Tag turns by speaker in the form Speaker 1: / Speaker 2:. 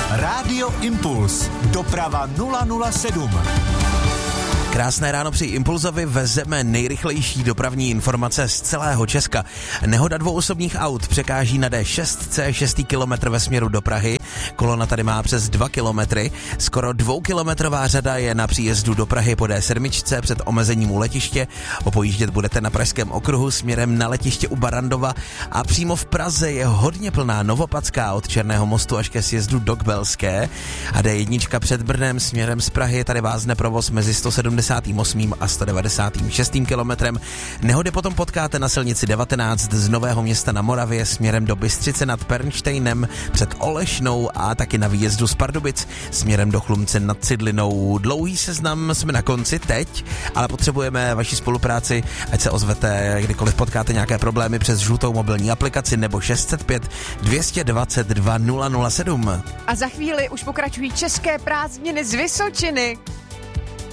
Speaker 1: Rádio Impuls. Doprava 007.
Speaker 2: Krásné ráno při Impulzovi vezeme nejrychlejší dopravní informace z celého Česka. Nehoda dvou osobních aut překáží na D6C 6. kilometr ve směru do Prahy. Kolona tady má přes 2 kilometry. Skoro 2kilometrová řada je na příjezdu do Prahy po D7 před omezením u letiště. Opojíždět budete na Pražském okruhu směrem na letiště u Barrandova a přímo v Praze je hodně plná Novopadská od Černého mostu až ke sjezdu do Kbelské. A D1 před Brnem směrem z Prahy tady vázne provoz mezi 178. a 196. kilometrem. Nehody potom potkáte na silnici 19 z Nového Města na Moravě směrem do Bystřice nad Pernštejnem před Olešnou a taky na výjezdu z Pardubic směrem do Chlumce nad Cidlinou. Dlouhý seznam jsme na konci teď, ale potřebujeme vaši spolupráci, ať se ozvete, kdykoliv potkáte nějaké problémy přes žlutou mobilní aplikaci nebo 605 222 007.
Speaker 3: A za chvíli už pokračují české prázdniny z Vysočiny.